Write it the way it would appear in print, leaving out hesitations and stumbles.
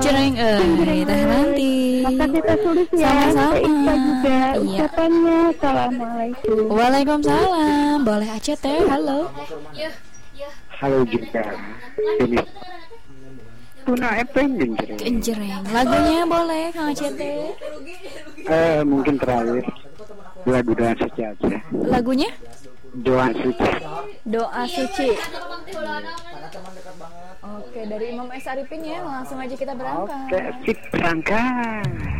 Genjreng, teh nanti. Makasih Teh Sulis ya. Sama-sama. Kita juga Iya. ucapannya assalamualaikum. Waalaikumsalam. Boleh Aceh teh, halo. Halo juga. Ini Tuna FM Genjreng. Genjreng. Lagunya boleh Kang Aceh teh. Mungkin terakhir lagu Doa Suci aja. Lagunya Doa Suci. Doa Suci. Oke, dari Imam S. Arifin ya, langsung aja kita berangkat. Oke, sip berangkat.